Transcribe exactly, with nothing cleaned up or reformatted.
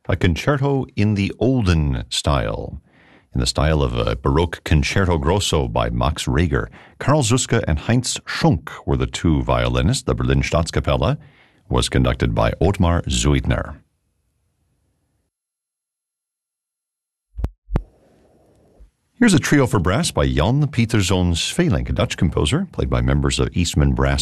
a concerto in the olden style, in the style of a Baroque concerto grosso by Max Reger. Karl Zuska and Heinz Schunk were the two violinists. The Berlin Staatskapelle was conducted by Ottmar Zuidner. Here's a trio for brass by Jan Pieterszoon Svelink, a Dutch composer, played by members of Eastman Brass